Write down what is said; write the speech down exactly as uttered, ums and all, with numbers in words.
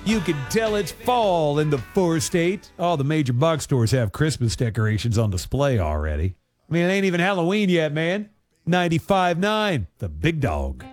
You can tell it's fall in the four-state. All the major box stores have Christmas decorations on display already. I mean, it ain't even Halloween yet, man. ninety-five point nine, the big dog.